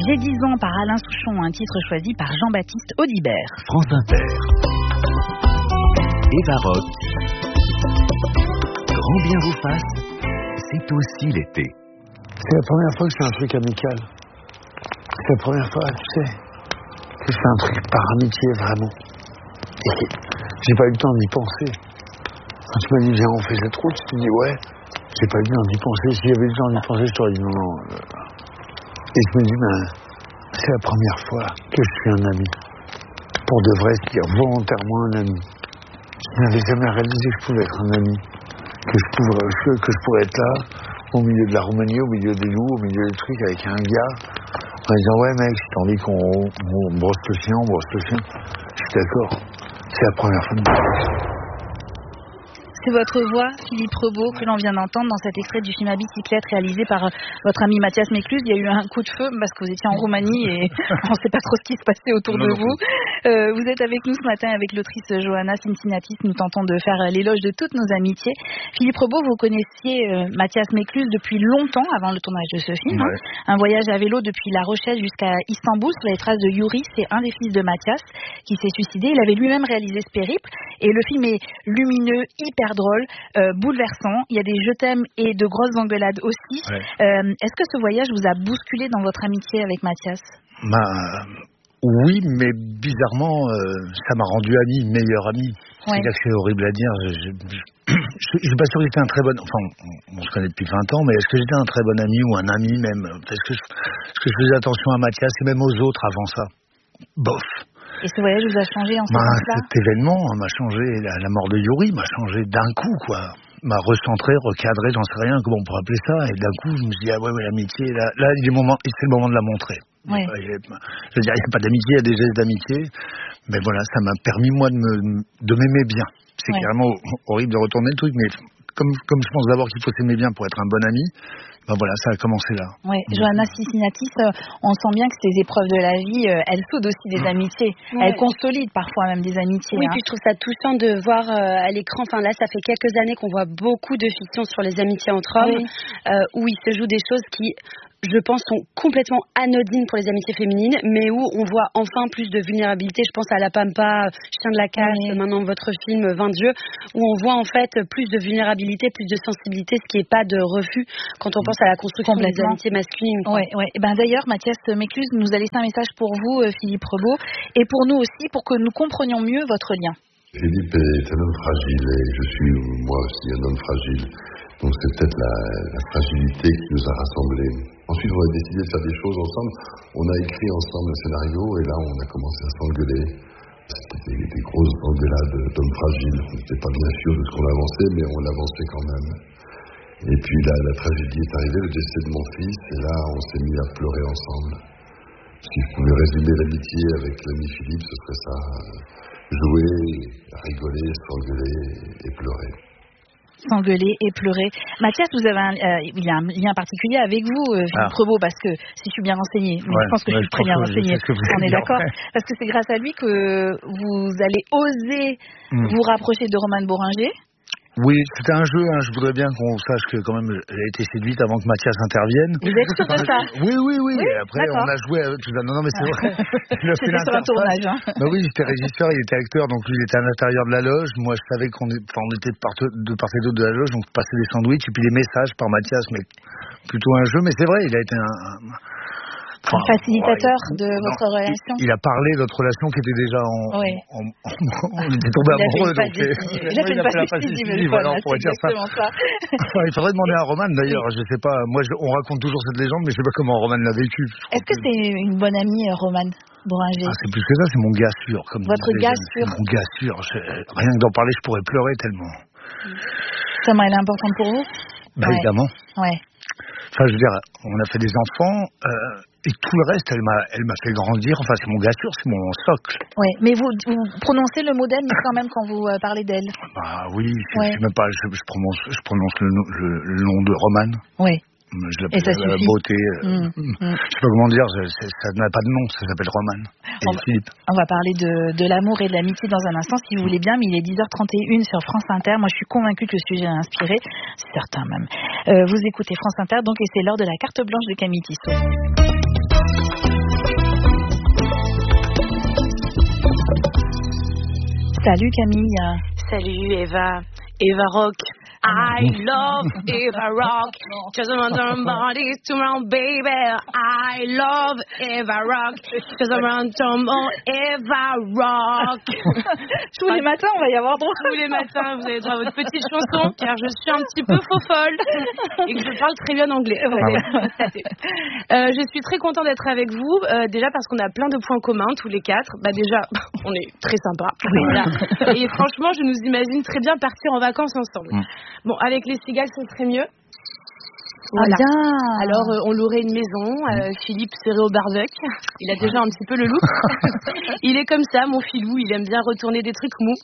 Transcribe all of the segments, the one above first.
J'ai 10 ans par Alain Souchon, un titre choisi par Jean-Baptiste Audibert. France Inter. Eva Roth. Grand bien vous fasse, c'est aussi l'été. C'est la première fois que je fais un truc amical. C'est la première fois, tu sais, que je fais un truc par amitié, vraiment. Et j'ai pas eu le temps d'y penser. Quand tu m'as dit, viens, on fait cette route, je te dis, ouais, j'ai pas eu le temps d'y penser. S'il y avait eu le temps d'y penser, je t'aurais dit non. Et je me dis, c'est la première fois que je suis un ami. Pour de vrai, c'est-à-dire volontairement un ami. Je n'avais jamais réalisé que je pouvais être un ami. Que je pourrais être là, au milieu de la Roumanie, au milieu des loups, au milieu des trucs, avec un gars, en disant, ouais mec, si t'as envie qu'on brosse le chien, on brosse le chien. Je suis d'accord. C'est la première fois de ma vie. C'est votre voix, Philippe Rebaud, que l'on vient d'entendre dans cet extrait du film à bicyclette réalisé par votre ami Mathias Mécluse. Il y a eu un coup de feu parce que vous étiez en Roumanie et on ne sait pas trop ce qui se passait autour de vous. Vous êtes avec nous ce matin avec l'autrice Johanna Cincinnatis. Nous tentons de faire l'éloge de toutes nos amitiés. Philippe Rebaud, vous connaissiez Mathias Mécluse depuis longtemps avant le tournage de ce film. Ouais. Un voyage à vélo depuis La Rochelle jusqu'à Istanbul sur les traces de Yuri. C'est un des fils de Mathias qui s'est suicidé. Il avait lui-même réalisé ce périple et le film est lumineux, hyper drôle, bouleversant. Il y a des je t'aime et de grosses engueulades aussi. Ouais. Est-ce que ce voyage vous a bousculé dans votre amitié avec Mathias ? Oui, mais bizarrement, ça m'a rendu meilleur ami. Ouais. C'est horrible à dire. Je suis pas sûr que j'étais un très bon... Enfin, on se connaît depuis 20 ans, mais est-ce que j'étais un très bon ami ou un ami même ? Est-ce que je faisais attention à Mathias et même aux autres avant ça ? Bof. Et ce voyage vous a changé en ce sens-là ? Cet événement m'a changé, la mort de Yuri m'a changé d'un coup, quoi. M'a recentré, recadré, j'en sais rien, comment on pourrait appeler ça. Et d'un coup, je me suis dit, ah ouais, l'amitié, là, c'est le moment de la montrer. Ouais. Je veux dire, il n'y a pas d'amitié, il y a des gestes d'amitié. Mais voilà, ça m'a permis, moi, de m'aimer bien. C'est carrément horrible de retourner le truc, mais comme je pense d'abord qu'il faut s'aimer bien pour être un bon ami, ben voilà, ça a commencé là. Oui, Johanna Cincinnatis, on sent bien que ces épreuves de la vie, elles soudent aussi des amitiés. Ouais. Elles consolident parfois même des amitiés. Oui, puis je trouve ça touchant de voir à l'écran, enfin là, ça fait quelques années qu'on voit beaucoup de fictions sur les amitiés entre hommes, où il se joue des choses qui, je pense, sont complètement anodines pour les amitiés féminines, mais où on voit enfin plus de vulnérabilité. Je pense à La Pampa, Chien de la casse, maintenant votre film 20 Dieux, où on voit en fait plus de vulnérabilité, plus de sensibilité, ce qui n'est pas de refus quand on pense à la construction des amitiés masculines. Oui. Et ben d'ailleurs, Mathias Mécluse nous a laissé un message pour vous, Philippe Rebaud, et pour nous aussi, pour que nous comprenions mieux votre lien. Philippe est un homme fragile et je suis moi aussi un homme fragile. Donc c'est peut-être la fragilité qui nous a rassemblés. Ensuite, on a décidé de faire des choses ensemble. On a écrit ensemble un scénario et là, on a commencé à s'engueuler. C'était des grosses engueulades d'hommes fragiles. On n'était pas bien sûr de ce qu'on avançait, mais on avançait quand même. Et puis là, la tragédie est arrivée, le décès de mon fils, et là, on s'est mis à pleurer ensemble. Si je pouvais résumer l'amitié avec l'ami Philippe, ce serait ça. Jouer, rigoler, s'engueuler et pleurer. S'engueuler et pleurer. Mathias, il y a un lien particulier avec vous, Philippe Rebaud, parce que, si je suis bien renseignée, mais je pense que je suis très bien renseignée, on est d'accord, parce que c'est grâce à lui que vous allez oser vous rapprocher de Romane Bohringer. Oui, c'était un jeu, je voudrais bien qu'on sache que quand même j'ai été séduite avant que Mathias intervienne. Vous êtes sûr de ça ? Oui. Et après, on a joué tout ça. Non, mais c'est vrai. C'était sur un tournage. Bah oui, j'étais régisseur, il était acteur, donc lui, il était à l'intérieur de la loge. Moi, je savais qu'on était de part et d'autre de la loge, donc je passais des sandwichs et puis des messages par Mathias, mais plutôt un jeu. Mais c'est vrai, il a été un facilitateur de votre relation. Il a parlé de notre relation qui était déjà on était tombé amoureux. Il a fait une passe décisive. Voilà, on pourrait dire ça. Il faudrait demander à Romane d'ailleurs. Je sais pas. Moi, on raconte toujours cette légende, mais je sais pas comment Romane l'a vécu. Est-ce que c'est une bonne amie, Romane Bohringer ? C'est plus que ça. C'est mon gars sûr. Votre gars sûr. Mon gars sûr. Rien que d'en parler, je pourrais pleurer tellement. Comment elle est importante pour vous ? Évidemment. Ouais. Enfin, je veux dire, on a fait des enfants. Et tout le reste, elle m'a fait grandir. Enfin, c'est mon gars sûr, c'est mon socle. Oui, mais vous prononcez le mot d'elle quand même quand vous parlez d'elle. Bah oui, je sais même pas. Je prononce le nom de Romane. Oui. Je l'appelle la beauté. Je sais pas comment dire. Ça n'a pas de nom. Ça s'appelle Romane. Philippe. On va parler de l'amour et de l'amitié dans un instant, si vous voulez bien. Mais il est 10h31 sur France Inter. Moi, je suis convaincue que le sujet a inspiré. C'est certain même. Vous écoutez France Inter, donc, et c'est l'heure de la carte blanche de Camille Tissot. Salut Camille. Salut Eva. Eva Rock. I love Eva Rock. Cause I'm on bodies tomorrow, baby. I love Eva Rock. Cause I'm on Eva Rock. Tous les matins, on va y avoir droit. Tous les matins, vous avez droit à votre petite chanson, car je suis un petit peu faux-folle et que je parle très bien anglais. Je suis très contente d'être avec vous. Déjà parce qu'on a plein de points communs, tous les quatre. Déjà, on est très sympas. Voilà. Et franchement, je nous imagine très bien partir en vacances ensemble. Bon, avec les cigales, ce serait mieux. Voilà. Alors, on louerait une maison. Philippe serait au barbecue. Il a déjà un petit peu le look. Il est comme ça, mon filou. Il aime bien retourner des trucs mous.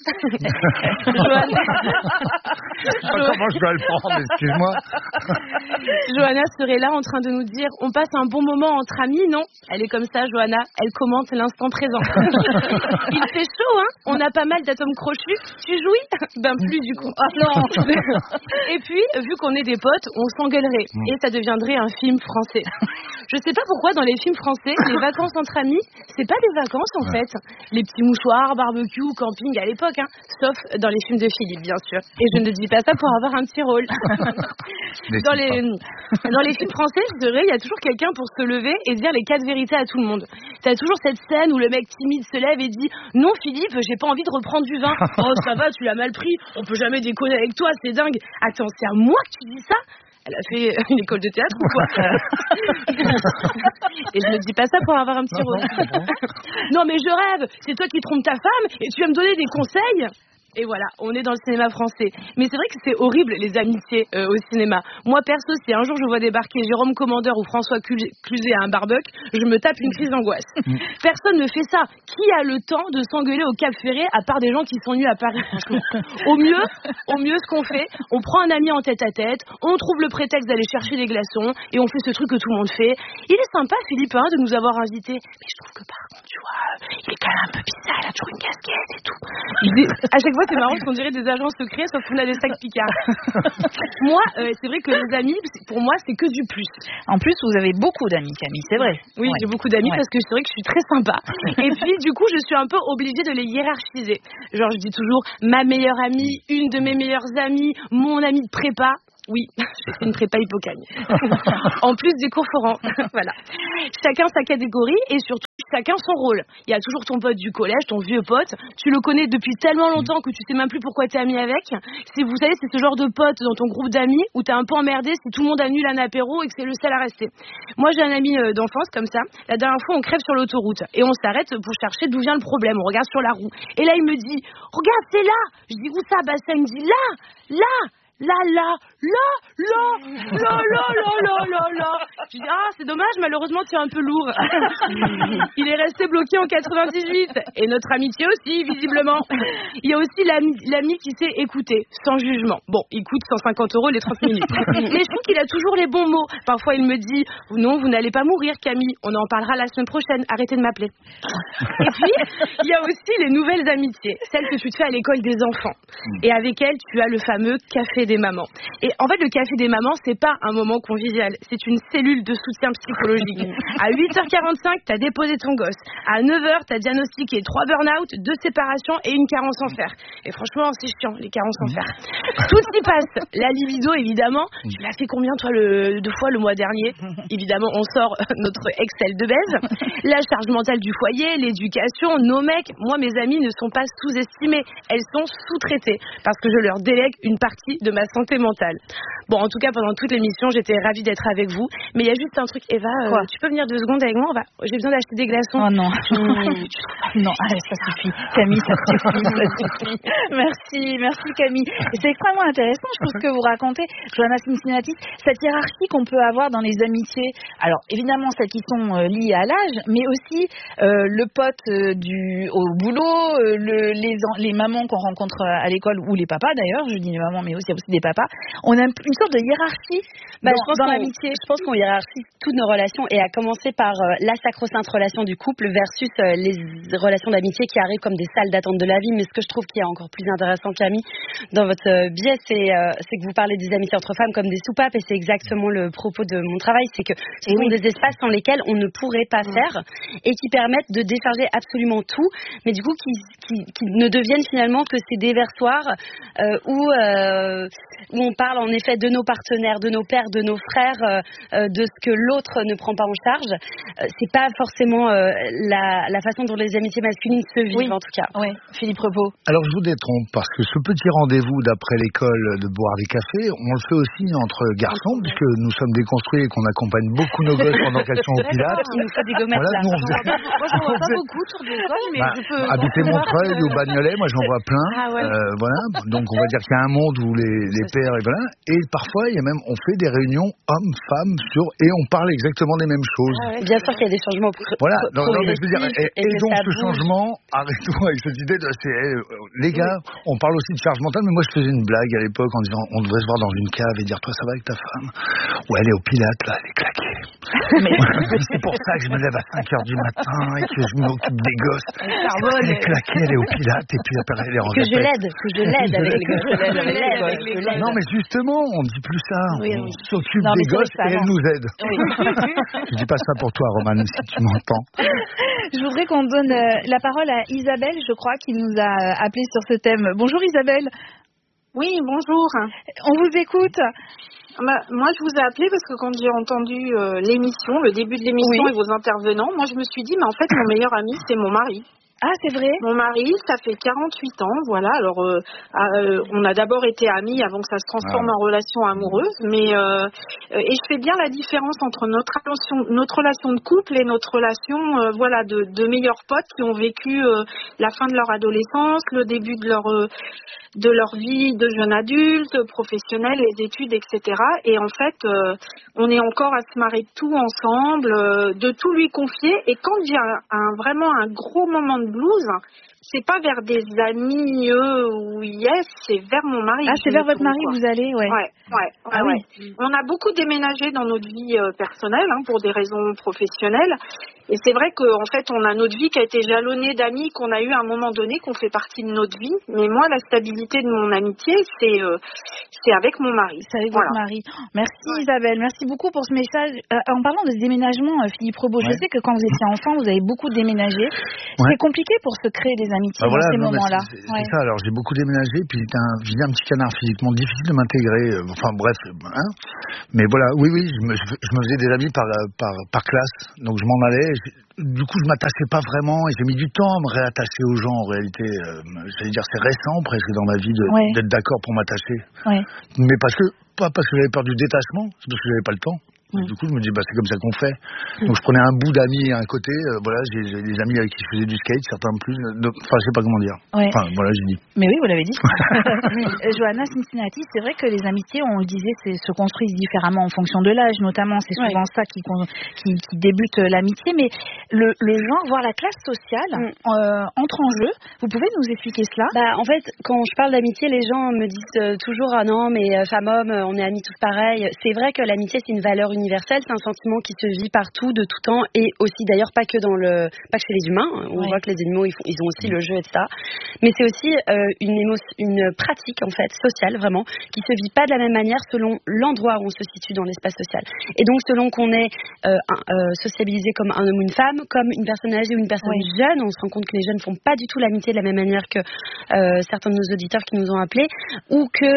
Comment je dois le prendre, excuse-moi. Johanna serait là en train de nous dire on passe un bon moment entre amis, non? Elle est comme ça, Johanna. Elle commente l'instant présent. Il fait chaud, hein? On a pas mal d'atomes crochus. Tu jouis? Ben plus du coup. Oh non. Et puis, vu qu'on est des potes, on s'engueulerait. Et ça deviendrait un film français. Je sais pas pourquoi dans les films français, les vacances entre amis, c'est pas des vacances en fait. Les petits mouchoirs, barbecue, camping à l'époque, hein. Sauf dans les films de Philippe, bien sûr. Et je ne dis pas ça pour avoir un petit rôle. Dans les films français, je dirais, il y a toujours quelqu'un pour se lever et dire les 4 vérités à tout le monde. T'as toujours cette scène où le mec timide se lève et dit « Non Philippe, j'ai pas envie de reprendre du vin. » « Oh ça va, tu l'as mal pris. On peut jamais déconner avec toi, c'est dingue. » Attends, c'est à moi que tu dis ça? Elle a fait une école de théâtre ou quoi? Et je ne dis pas ça pour avoir un petit rôle. Non mais je rêve, c'est toi qui trompes ta femme et tu vas me donner des conseils? Et voilà, on est dans le cinéma français. Mais c'est vrai que c'est horrible les amitiés au cinéma. Moi perso, si un jour je vois débarquer Jérôme Commandeur ou François Cluzet à un barbecue, je me tape une crise d'angoisse. Personne ne fait ça. Qui a le temps de s'engueuler au Cap Ferré à part des gens qui s'ennuient à Paris, franchement? Au mieux, ce qu'on fait, on prend un ami en tête à tête, on trouve le prétexte d'aller chercher des glaçons et on fait ce truc que tout le monde fait. Il est sympa Philippe de nous avoir invités, mais je trouve que par contre, tu vois, il est quand même un peu bizarre, il a toujours une casquette et tout. À chaque fois c'est marrant parce qu'on dirait des agents secrets sauf qu'on a des sacs picards. Moi, c'est vrai que les amis, pour moi, c'est que du plus. En plus, vous avez beaucoup d'amis, Camille, c'est vrai. Oui, j'ai beaucoup d'amis parce que c'est vrai que je suis très sympa. Et puis, du coup, je suis un peu obligée de les hiérarchiser. Genre, je dis toujours ma meilleure amie, une de mes meilleures amies, mon amie de prépa. Oui, je fais une prépa Hippocamie. En plus des cours forants. Voilà. Chacun sa catégorie et surtout chacun son rôle. Il y a toujours ton pote du collège, ton vieux pote. Tu le connais depuis tellement longtemps que tu sais même plus pourquoi t'es ami avec. Vous savez, c'est ce genre de pote dans ton groupe d'amis où t'es un peu emmerdé si tout le monde annule un apéro et que c'est le seul à rester. Moi, j'ai un ami d'enfance comme ça. La dernière fois, on crève sur l'autoroute et on s'arrête pour chercher d'où vient le problème. On regarde sur la roue. Et là, il me dit, regarde, c'est là. Je dis, où ça? Bah, ça, il me dit, là. Je dis c'est dommage, malheureusement tu es un peu lourd. Il est resté bloqué en 98 et notre amitié aussi visiblement. Il y a aussi l'ami qui sait écouter sans jugement. Bon, il coûte 150 € les 30 minutes. Mais je trouve qu'il a toujours les bons mots. Parfois il me dit non, vous n'allez pas mourir Camille, on en parlera la semaine prochaine, arrêtez de m'appeler. Et puis il y a aussi les nouvelles amitiés, celles que tu te fais à l'école des enfants. Et avec elles tu as le fameux café des mamans. Et en fait, le café des mamans, c'est pas un moment convivial, c'est une cellule de soutien psychologique. À 8h45, t'as déposé ton gosse. À 9h, t'as diagnostiqué 3 burn-out, 2 séparations et une carence en fer. Et franchement, c'est chiant, les carences en fer. Tout s'y passe. La libido, évidemment. Tu l'as fait combien, toi, 2 fois le mois dernier? Évidemment, on sort notre Excel de baise. La charge mentale du foyer, l'éducation, nos mecs. Moi, mes amies ne sont pas sous-estimées. Elles sont sous-traitées parce que je leur délègue une partie de ma santé mentale. Bon, en tout cas, pendant toute l'émission, j'étais ravie d'être avec vous. Mais il y a juste un truc, Eva, tu peux venir 2 secondes avec moi? J'ai besoin d'acheter des glaçons. Oh non. Non, allez, ça suffit. Camille, ça suffit. Merci Camille. C'est extrêmement intéressant, je trouve, ce que vous racontez, Johanna Cincinnatis, cette hiérarchie qu'on peut avoir dans les amitiés. Alors, évidemment, celles qui sont liées à l'âge, mais aussi le pote au boulot, les mamans qu'on rencontre à l'école, ou les papas d'ailleurs, je dis les mamans, mais aussi, il y a aussi des papas. On a une sorte de hiérarchie dans l'amitié. Je pense qu'on hiérarchise toutes nos relations et à commencer par la sacro-sainte relation du couple versus les relations d'amitié qui arrivent comme des salles d'attente de la vie. Mais ce que je trouve qui est encore plus intéressant, Camille, dans votre biais, c'est que vous parlez des amitiés entre femmes comme des soupapes, et c'est exactement le propos de mon travail, c'est que ce sont des espaces sans lesquels on ne pourrait pas faire et qui permettent de décharger absolument tout, mais du coup qui ne deviennent finalement que ces déversoirs où on parle en effet de nos partenaires, de nos pères, de nos frères, de ce que l'autre ne prend pas en charge. C'est pas forcément la façon dont les amitiés masculines se vivent, en tout cas. Oui, Philippe Rebaud. Alors je vous détrompe, parce que ce petit rendez-vous d'après l'école de boire des cafés, on le fait aussi entre garçons, puisque nous sommes déconstruits et qu'on accompagne beaucoup nos gosses pendant qu'elles sont au Pilates. Il nous faut des gommettes là. Moi, je vois pas beaucoup sur des écoles, mais je peux... Habiter Montreuil ou Bagnolet, moi j'en vois plein. Voilà. Donc on va dire qu'il y a un monde où les pères et voilà. Et parfois il y a même, on fait des réunions hommes-femmes et on parle exactement des mêmes choses. Bien sûr qu'il y a des changements. Voilà. Non, mais je veux dire, et donc ce changement, arrêtons avec cette idée de, les gars, on parle aussi de charge mentale, mais moi je faisais une blague à l'époque en disant, on devrait se voir dans une cave et dire, toi ça va avec ta femme? Ouais, elle est au Pilates là, elle est claquée. C'est pour ça que je me lève à 5h du matin et que je m'occupe des gosses. Elle est claquée, elle est au Pilates et puis après elle est en que je l'aide avec les gosses. Non mais justement, on dit plus ça. On s'occupe des gosses et elle nous aide. Je dis pas ça pour toi, Romane, si tu m'entends. Je voudrais qu'on donne la parole à Isabelle, je crois, qui nous a appelé sur ce thème. Bonjour Isabelle. Oui, bonjour. On vous écoute. Moi, je vous ai appelé parce que quand j'ai entendu l'émission, le début de l'émission et vos intervenants, moi, je me suis dit, mais en fait, mon meilleur ami, c'est mon mari. Ah, c'est vrai? Mon mari, ça fait 48 ans, voilà. Alors, on a d'abord été amis avant que ça se transforme en relation amoureuse, mais et je fais bien la différence entre notre relation de couple et notre relation, voilà, de meilleurs potes qui ont vécu la fin de leur adolescence, le début de leur vie de jeune adulte, professionnel, les études, etc. Et en fait, on est encore à se marrer de tout ensemble, de tout lui confier. Et quand j'ai vraiment un gros moment de blues, c'est pas vers des amis ou c'est vers mon mari. Ah, c'est vers votre mari que vous allez, ouais. On a beaucoup déménagé dans notre vie personnelle pour des raisons professionnelles. Et c'est vrai qu'en fait, on a notre vie qui a été jalonnée d'amis qu'on a eu à un moment donné, qu'on fait partie de notre vie. Mais moi, la stabilité de mon amitié, c'est avec mon mari. C'est avec votre mari. Merci Isabelle, merci beaucoup pour ce message. En parlant de ce déménagement, Philippe Rebaud, je sais que quand vous étiez enfant, vous avez beaucoup déménagé. C'est compliqué pour se créer des amitiés dans ces moments-là. C'est ça, alors j'ai beaucoup déménagé, puis j'étais un petit canard physiquement, difficile de m'intégrer. Enfin bref, mais voilà, oui, je me faisais des amis par classe, donc je m'en allais. Du coup, je m'attachais pas vraiment et j'ai mis du temps à me réattacher aux gens. En réalité, j'allais dire c'est récent presque dans ma vie d'être d'accord pour m'attacher. Mais pas parce que j'avais peur du détachement, c'est parce que j'avais pas le temps. Du coup, je me dis, c'est comme ça qu'on fait. Donc, je prenais un bout d'amis à un côté. Voilà, j'ai des amis avec qui je faisais du skate, certains plus. Enfin, je sais pas comment dire. Enfin, voilà, j'ai dit. Mais oui, vous l'avez dit. Johanna Cincinnati, c'est vrai que les amitiés, on le disait, se construisent différemment en fonction de l'âge, notamment. C'est souvent ça qui débute l'amitié. Mais le genre, voire la classe sociale, entre en jeu. Vous pouvez nous expliquer cela? En fait, quand je parle d'amitié, les gens me disent toujours, ah non, mais femme-homme, on est amis tous pareils. C'est vrai que l'amitié, c'est une valeur universelle, c'est un sentiment qui se vit partout, de tout temps, et aussi d'ailleurs pas que chez les humains. On voit que les animaux ils ont aussi le jeu et ça, mais c'est aussi une pratique en fait sociale vraiment qui se vit pas de la même manière selon l'endroit où on se situe dans l'espace social. Et donc selon qu'on est sociabilisé comme un homme ou une femme, comme une personne âgée ou une personne jeune, on se rend compte que les jeunes font pas du tout l'amitié de la même manière que certains de nos auditeurs qui nous ont appelés, ou que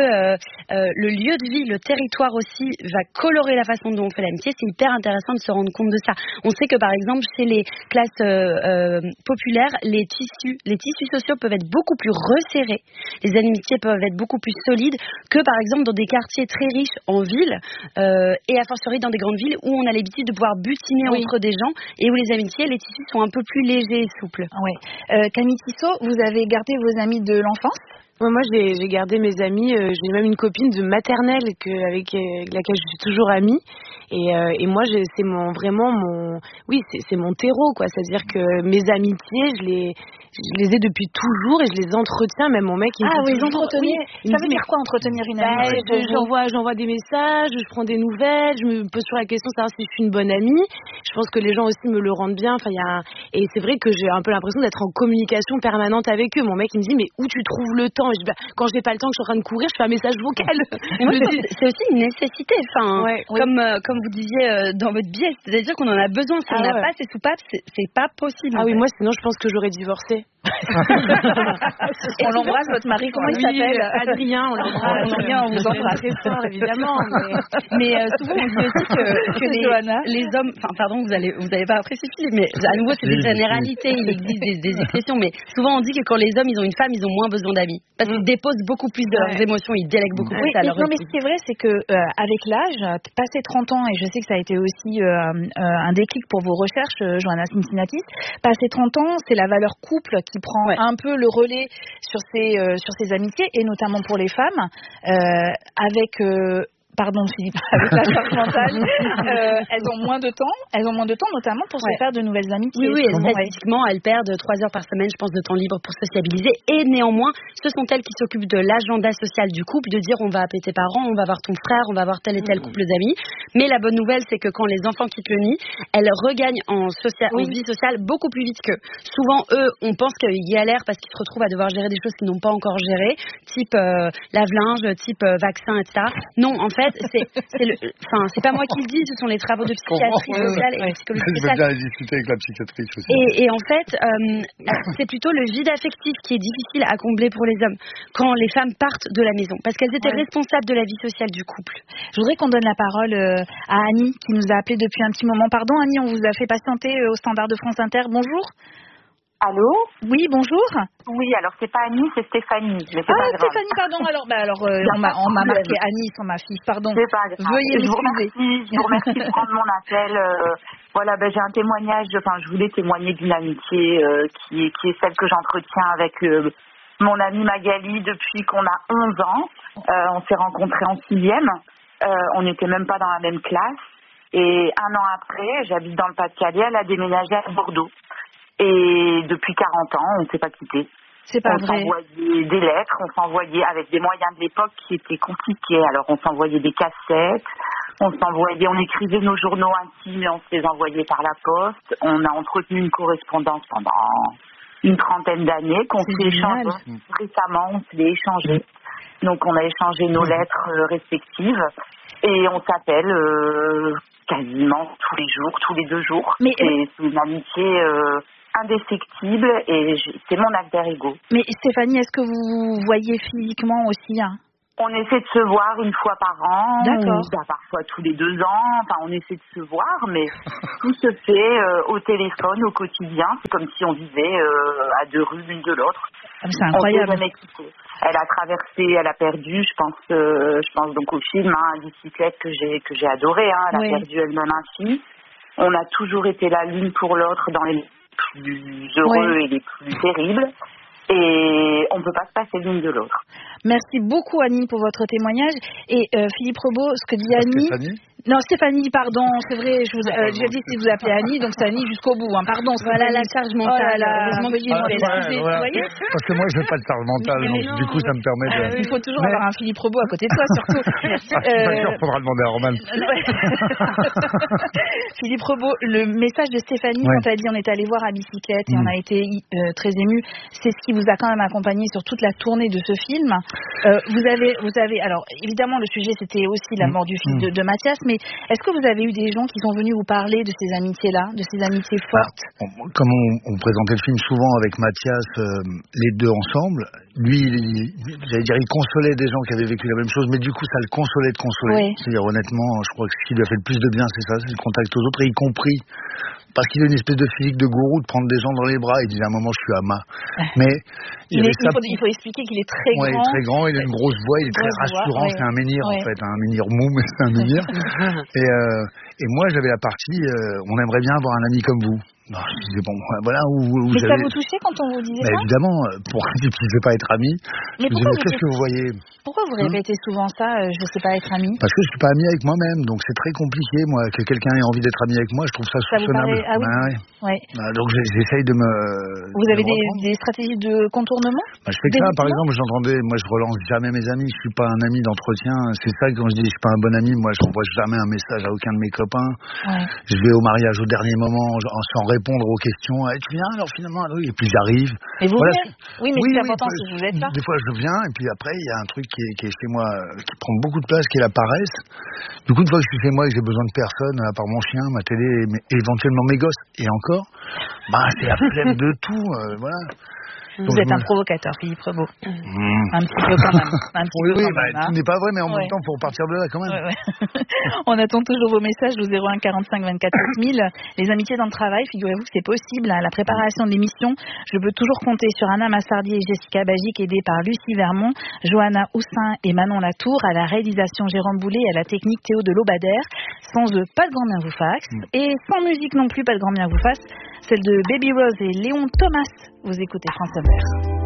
le lieu de vie, le territoire aussi va colorer la façon dont on fait l'amitié. C'est hyper intéressant de se rendre compte de ça. On sait que par exemple chez les classes populaires, les tissus sociaux peuvent être beaucoup plus resserrés, les amitiés peuvent être beaucoup plus solides que par exemple dans des quartiers très riches en ville, et a fortiori dans des grandes villes où on a l'habitude de pouvoir butiner entre des gens et où les amitiés, les tissus sont un peu plus légers et souples. Camille Tissot, vous avez gardé vos amis de l'enfance? Moi, j'ai gardé mes amis. J'ai même une copine de maternelle avec laquelle je suis toujours amie. Et moi, c'est vraiment mon terreau, quoi. C'est-à-dire que mes amitiés, je les ai depuis toujours et je les entretiens. Même mon mec, il me dit vous entretenez. Ça veut dire quoi entretenir une amie? J'envoie des messages, je prends des nouvelles, je me pose toujours la question de savoir si je suis une bonne amie. Je pense que les gens aussi me le rendent bien. Enfin, Et c'est vrai que j'ai un peu l'impression d'être en communication permanente avec eux. Mon mec, il me dit, mais où tu trouves le temps? Et je dis, quand j'ai pas le temps, que je suis en train de courir, je fais un message vocal. C'est aussi une nécessité. Enfin, comme vous disiez dans votre biais, c'est-à-dire qu'on en a besoin. Si on n'a pas ces soupapes, c'est pas possible. Ah oui, moi, sinon, je pense que j'aurais divorcé. On l'embrasse, votre mari, comment il s'appelle? Adrien, on l'embrasse. Adrien, on vous embrasse très fort, évidemment. Mais souvent, on dit aussi que les hommes, enfin, pardon, vous avez pas apprécié Philippe, mais à nouveau, c'est des généralités, il existe des expressions, mais souvent, on dit que quand les hommes, ils ont une femme, ils ont moins besoin d'amis. Parce qu'ils déposent beaucoup plus de leurs émotions, ils délèguent beaucoup plus à leur non, mais ce qui est vrai, c'est que, avec l'âge, passé 30 ans, et je sais que ça a été aussi un déclic pour vos recherches, Johanna Cincinnatis, passé 30 ans, c'est la valeur couple qui prend un peu le relais sur ces amitiés, et notamment pour les femmes, avec pardon Philippe, avec la charge mentale, elles ont moins de temps, notamment pour se faire de nouvelles amitiés. Oui, statistiquement, elles perdent 3 heures par semaine, je pense, de temps libre pour sociabiliser, et néanmoins, ce sont elles qui s'occupent de l'agenda social du couple, de dire on va appeler tes parents, on va voir ton frère, on va voir tel et tel couple d'amis. Mais la bonne nouvelle, c'est que quand les enfants quittent le nid, elles regagnent en vie sociale beaucoup plus vite qu'eux. Souvent, eux, on pense qu'ils galèrent parce qu'ils se retrouvent à devoir gérer des choses qu'ils n'ont pas encore gérées, type lave-linge, type vaccin, etc. Non, en fait, c'est pas moi qui le dis, ce sont les travaux de psychiatrie sociale et psychologie sociale. Je veux bien discuter avec la psychiatrice aussi. Et en fait, c'est plutôt le vide affectif qui est difficile à combler pour les hommes quand les femmes partent de la maison, parce qu'elles étaient responsables de la vie sociale du couple. Je voudrais qu'on donne la parole à Annie qui nous a appelé depuis un petit moment. Pardon Annie, on vous a fait patienter au standard de France Inter. Bonjour. Allô? Oui, bonjour. Oui, alors c'est pas Annie, c'est Stéphanie. Mais c'est pas grave. Stéphanie, pardon. Alors, on m'a marqué Annie sur ma fiche, pardon. C'est pas grave. Veuillez m'excuser. Je vous remercie de prendre mon appel. Voilà, j'ai un témoignage. Enfin, je voulais témoigner d'une amitié qui est celle que j'entretiens avec mon amie Magali depuis qu'on a 11 ans. On s'est rencontrés en 6e. On n'était même pas dans la même classe. Et 1 an après, j'habite dans le Pas-de-Calais, elle a déménagé à Bordeaux. Et depuis 40 ans, on ne s'est pas quittés. C'est pas vrai. On s'envoyait des lettres, on s'envoyait avec des moyens de l'époque qui étaient compliqués. Alors on s'envoyait des cassettes, on écrivait nos journaux intimes et on se les envoyait par la poste. On a entretenu une correspondance pendant une 30aine d'années qu'on s'est échangé. Récemment, on se l'est échangé. Donc on a échangé nos lettres respectives et on s'appelle quasiment tous les jours, tous les 2 jours. Mais c'est une amitié indéfectible et c'est mon alter ego. Mais Stéphanie, est-ce que vous voyez physiquement aussi On essaie de se voir 1 fois par an. D'accord. Ou parfois tous les 2 ans. Enfin, on essaie de se voir, mais tout se fait au téléphone, au quotidien. C'est comme si on vivait à 2 rues l'une de l'autre. C'est incroyable. Elle a traversé, elle a perdu, je pense donc au film, Bicyclette que j'ai adoré. Elle a perdu elle-même un fils. On a toujours été là l'une pour l'autre dans les plus heureux et les plus terribles. Et on ne peut pas se passer l'une de l'autre. Merci beaucoup Annie pour votre témoignage. Et Philippe Rebaud, ce que dit Annie... Non, Stéphanie, pardon, c'est vrai, j'ai dit si vous appelez Annie, donc c'est Annie jusqu'au bout, pardon. Voilà la charge mentale. Heureusement que vous voyez. Parce que moi, je n'ai pas de charge mentale, donc du coup, ça me permet de... Il faut toujours avoir un Philippe Rebaud à côté de toi, surtout. Il faudra demander à Roman. Philippe Rebaud, le message de Stéphanie, quand elle dit on est allé voir à bicyclette et on a été très émus, c'est ce qui vous a quand même accompagné sur toute la tournée de ce film. Vous avez, alors évidemment, le sujet c'était aussi la mort du fils de Mathias, mais est-ce que vous avez eu des gens qui sont venus vous parler de ces amitiés-là, de ces amitiés fortes? Comme on présentait le film souvent avec Mathias, les deux ensemble, lui, il consolait des gens qui avaient vécu la même chose, mais du coup, ça le consolait de consoler. Oui. C'est-à-dire, honnêtement, je crois que ce qui lui a fait le plus de bien, c'est ça, c'est le contact aux autres, et y compris parce qu'il a une espèce de physique de gourou, de prendre des gens dans les bras. Il disait à un moment, je suis Ama. Mais il faut expliquer qu'il est très grand. Il est très grand, il a une grosse voix, il est très rassurant. C'est un menhir, en fait. Un menhir mou, mais c'est un menhir. Et moi, j'avais la partie, on aimerait bien avoir un ami comme vous. Non, je disais, bon, voilà où mais ça vous touchait quand on vous disait ça? Évidemment, pour un type qui ne sait pas être ami. Mais je me disais, qu'est-ce que vous voyez? Pourquoi vous répétez souvent ça, je ne sais pas être ami? Parce que je ne suis pas ami avec moi-même, donc c'est très compliqué, moi, que quelqu'un ait envie d'être ami avec moi, je trouve ça soupçonnable. Ah oui? Ouais. Donc j'essaye de me... Vous avez des stratégies de contournement? Je fais que ça, par exemple, moi je relance jamais mes amis, je ne suis pas un ami d'entretien, c'est ça quand je dis je ne suis pas un bon ami, moi je n'envoie jamais un message à aucun de mes copains. Ouais. Je vais au mariage au dernier moment, sans répondre aux questions. Tu viens alors finalement? Oui, et puis j'arrive. Et vous venez? Oui, mais c'est important si vous êtes là. Des fois je viens, et puis après il y a un truc qui est chez moi, qui prend beaucoup de place, qui est la paresse. Du coup, une fois que je suis chez moi et que j'ai besoin de personne, à part mon chien, ma télé, et éventuellement mes gosses, et encore, c'est la flemme de tout, voilà. Vous êtes un provocateur, Philippe Rebaud. Un petit peu quand même. Tout n'est pas vrai, mais en même temps, il faut repartir de là quand même. Ouais. On attend toujours vos messages au 01 45 24 7000. Les amitiés dans le travail, figurez-vous que c'est possible. La préparation de l'émission, je peux toujours compter sur Anna Massardier et Jessica Bagic, aidées par Lucie Vermont, Johanna Houssin et Manon Latour, à la réalisation Jérôme Boulet et à la technique Théo de Lobadère. Sans eux, pas de grand bien vous fasse. Et sans musique non plus, pas de grand bien vous fasse. Celle de Baby Rose et Léon Thomas. Vous écoutez France Inter.